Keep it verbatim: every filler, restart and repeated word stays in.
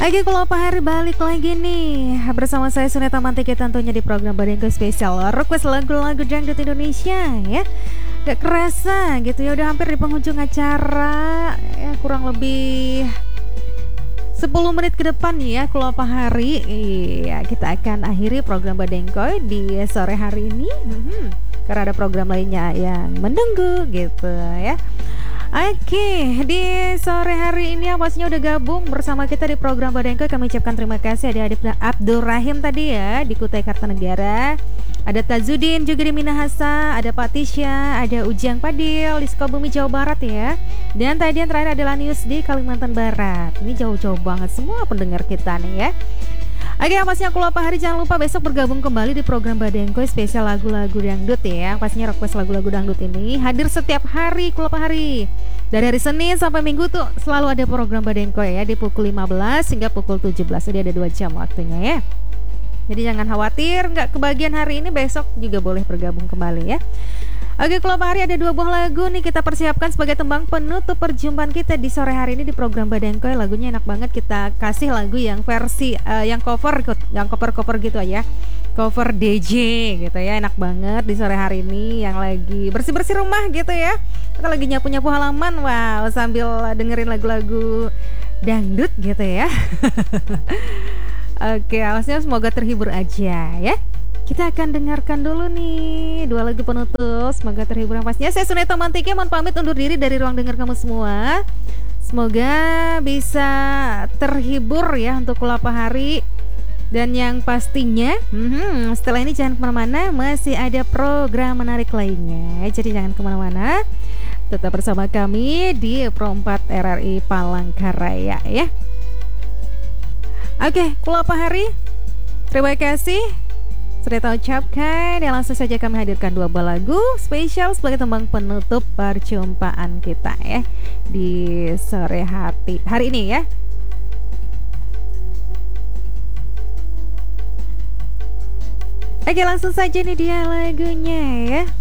Oke, kalau Pak Hari balik lagi nih bersama saya Suneta Mantiki tentunya di program Badengko Spesial Request lagu-lagu dangdut Indonesia ya. Gak kerasa gitu ya, udah hampir di penghujung acara ya, kurang lebih sepuluh menit ke depan ya kalau Pak Hari. Iya, kita akan akhiri program Badengko di sore hari ini hmm, karena ada program lainnya yang menunggu gitu ya. Oke, di sore hari ini yang pastinya udah gabung bersama kita di program Badengko, kami ucapkan terima kasih. Ada Adib Abdul Rahim tadi ya di Kutai Kartanegara, ada Tazudin juga di Minahasa, ada Pak Tisha, ada Ujang Padil di Sukabumi Jawa Barat ya. Dan tadi yang terakhir adalah Nius di Kalimantan Barat. Ini jauh-jauh banget semua pendengar kita nih ya. Oke, yang pastinya aku lupa Hari, jangan lupa besok bergabung kembali di program Badengko spesial lagu-lagu dangdut ya. Pastinya request lagu-lagu dangdut ini hadir setiap hari Kulapa Hari. Dari hari Senin sampai Minggu tuh selalu ada program Badengko ya, di pukul lima belas hingga pukul tujuh belas. Jadi ada dua jam waktunya ya. Jadi jangan khawatir nggak kebagian hari ini, besok juga boleh bergabung kembali ya. Oke, Kulapa Hari ada dua buah lagu nih kita persiapkan sebagai tembang penutup perjumpaan kita di sore hari ini di program Badengko. Lagunya enak banget, kita kasih lagu yang versi uh, yang cover, yang cover-cover gitu aja, cover D J gitu ya, enak banget di sore hari ini yang lagi bersih-bersih rumah gitu ya, atau lagi nyapu-nyapu halaman, wow, sambil dengerin lagu-lagu dangdut gitu ya. Oke, awasnya semoga terhibur aja ya. Kita akan dengarkan dulu nih dua lagu penutup, semoga terhibur yang pastinya. Saya Suneta Mantiki mohon pamit undur diri dari ruang dengar kamu semua. Semoga bisa terhibur ya untuk Kulapa Hari. Dan yang pastinya hmm, setelah ini jangan kemana-mana, masih ada program menarik lainnya. Jadi jangan kemana-mana, tetap bersama kami di Pro empat R R I Palangkaraya ya. Oke, Kulapa Hari, terima kasih sudah ucapkan. Dan langsung saja kami hadirkan dua buah lagu spesial sebagai tembang penutup perjumpaan kita ya di sore hati hari ini ya. Oke, langsung saja nih dia lagunya ya.